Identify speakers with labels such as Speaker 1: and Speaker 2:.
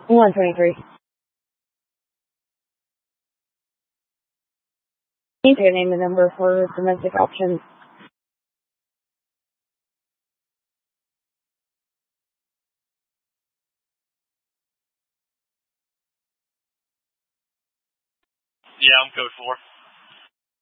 Speaker 1: 123. Need to name the number for domestic options.
Speaker 2: Yeah, I'm code 4.